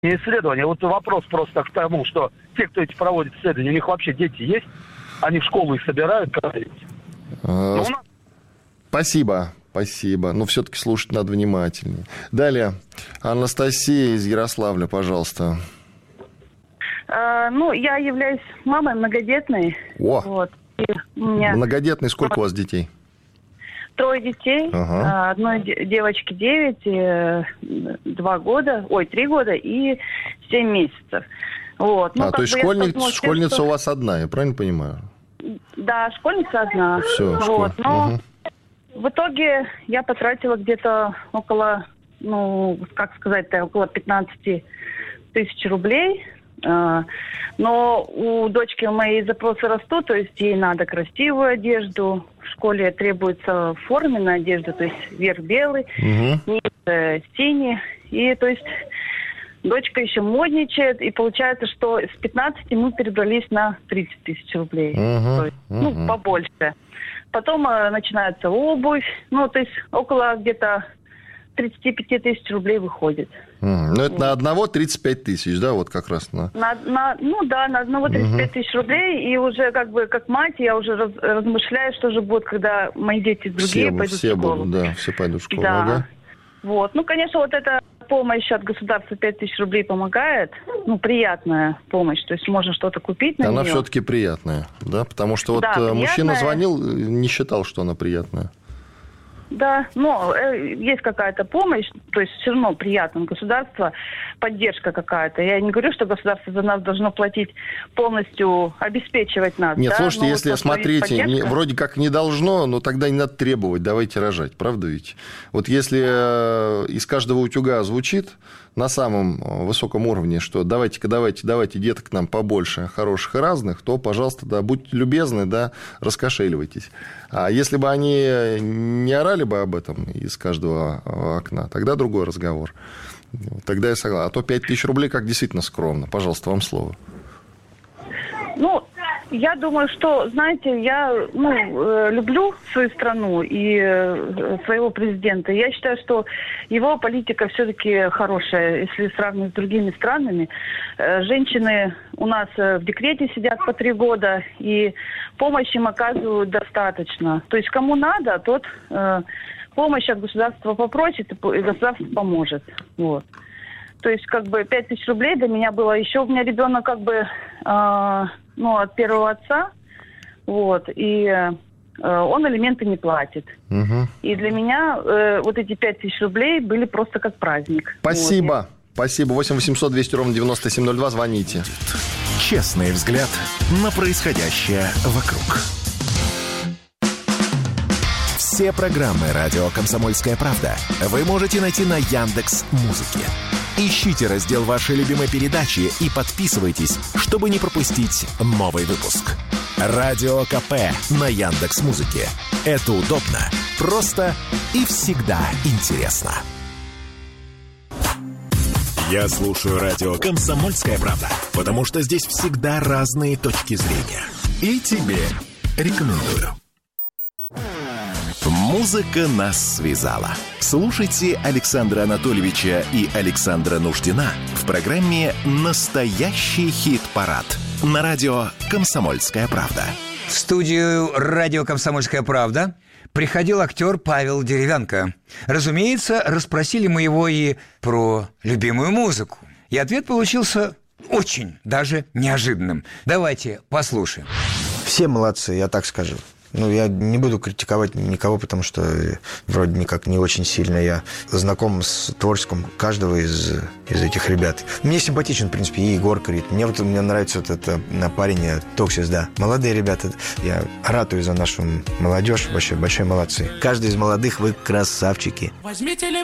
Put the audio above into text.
не исследования. Вот вопрос просто к тому, что те, кто эти проводит исследования, у них вообще дети есть? Они в школу их собирают когда-нибудь? Спасибо. Но все-таки слушать надо внимательнее. Далее. Анастасия из Ярославля, пожалуйста. Я являюсь мамой многодетной. О! И у меня... Многодетный, сколько у вас детей? 3 детей. Ага. Одной девочке 9, 3 года и 7 месяцев. Вот. То есть школьница у вас одна, я правильно понимаю? Да, школьница одна. Все, в итоге я потратила где-то около 15 тысяч рублей. Но у дочки моей запросы растут, то есть ей надо красивую одежду. В школе требуется форменная одежда, то есть верх белый, низ синий. И то есть дочка еще модничает, и получается, что с 15 мы перебрались на 30 тысяч рублей. То есть, побольше. Потом начинается обувь, то есть около где-то 35 тысяч рублей выходит. Это на одного 35 тысяч, да, вот как раз? На одного 35 тысяч рублей, и уже как мать я уже размышляю, что же будет, когда мои дети другие пойдут в школу. Все пойдут в школу, да. Вот, конечно, вот эта помощь от государства 5 тысяч рублей помогает, приятная помощь, то есть можно что-то купить на нее. Она все-таки приятная, да, потому что мужчина звонил, не считал, что она приятная. Да, есть какая-то помощь, то есть все равно приятно. Государство, поддержка какая-то. Я не говорю, что государство за нас должно платить полностью, обеспечивать нас. Нет, слушайте, если смотрите, вроде как не должно, но тогда не надо требовать, давайте рожать, правда ведь? Вот если из каждого утюга звучит на самом высоком уровне, что давайте деток нам побольше, хороших и разных, то, пожалуйста, да, будьте любезны, да, раскошеливайтесь. А если бы они не орали бы об этом из каждого окна, тогда другой разговор. Тогда я согласен. А то 5 тысяч рублей как действительно скромно. Пожалуйста, вам слово. Я думаю, что, знаете, я люблю свою страну и своего президента. Я считаю, что его политика все-таки хорошая, если сравнивать с другими странами. Женщины у нас в декрете сидят по 3 года, и помощь им оказывают достаточно. То есть кому надо, тот помощь от государства попросит, и государство поможет. Вот. То есть 5 тысяч рублей для меня было. Еще у меня ребенок от первого отца, и он алименты не платит. И для меня вот эти 5 тысяч рублей были просто как праздник. Спасибо. Спасибо. 8 800 200 ровно 9702. Звоните. Честный взгляд на происходящее вокруг. Все программы «Радио Комсомольская правда» вы можете найти на Яндекс.Музыке. Ищите раздел вашей любимой передачи и подписывайтесь, чтобы не пропустить новый выпуск. Радио КП на Яндекс.Музыке. Это удобно, просто и всегда интересно. Я слушаю радио «Комсомольская правда», потому что здесь всегда разные точки зрения. И тебе рекомендую. Музыка нас связала. Слушайте Александра Анатольевича и Александра Нуждина в программе «Настоящий хит-парад» на радио «Комсомольская правда». В студию радио «Комсомольская правда» приходил актер Павел Деревянко. Разумеется, расспросили мы его и про любимую музыку. И ответ получился очень даже неожиданным. Давайте послушаем. Все молодцы, я так скажу. Я не буду критиковать никого, потому что вроде никак не очень сильно я знаком с творчеством каждого из этих ребят. Мне симпатичен, в принципе, и Егор Крид. Мне нравится этот парень Токсис, да. Молодые ребята. Я ратую за нашу молодежь. Вообще, большие молодцы. Каждый из молодых, вы красавчики. Возьми телефон.